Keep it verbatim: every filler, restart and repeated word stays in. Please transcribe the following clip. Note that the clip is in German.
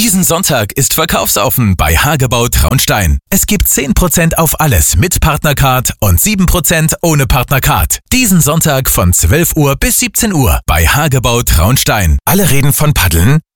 Diesen Sonntag ist verkaufsoffen bei Hagebau Traunstein. Es gibt zehn Prozent auf alles mit Partnercard und sieben Prozent ohne Partnercard. Diesen Sonntag von zwölf Uhr bis siebzehn Uhr bei Hagebau Traunstein. Alle reden von Paddeln?